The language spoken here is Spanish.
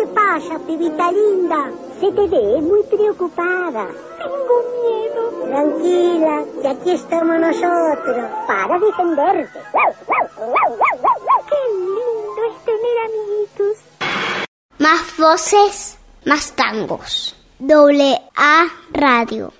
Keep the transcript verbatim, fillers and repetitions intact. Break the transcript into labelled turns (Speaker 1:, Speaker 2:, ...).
Speaker 1: pasa, pibita linda? Se te ve muy preocupada.
Speaker 2: Tengo miedo.
Speaker 1: Tranquila, que aquí estamos nosotros, para defenderte.
Speaker 2: Qué lindo es tener amiguitos.
Speaker 3: Más voces, más tangos. Doble A Radio.